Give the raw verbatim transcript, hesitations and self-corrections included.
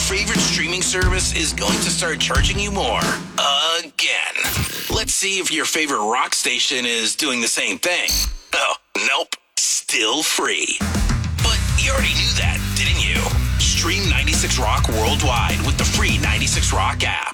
favorite streaming service is going to start charging you more. Again. Let's see if your favorite rock station is doing the same thing. Oh, nope. Still free. But you already knew that, didn't you? Stream ninety-six Rock worldwide with the free ninety-six Rock app.